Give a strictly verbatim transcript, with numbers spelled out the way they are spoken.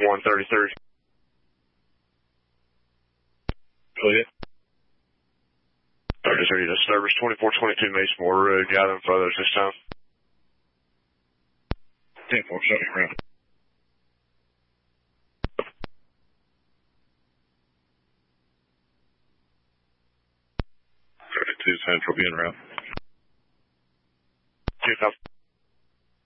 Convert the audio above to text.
one thirty-three. Clear. thirty-three to service twenty-four twenty-two Mason Moore Road. Got them for others this time. ten four, shut me around. thirty-two Central being around. Two,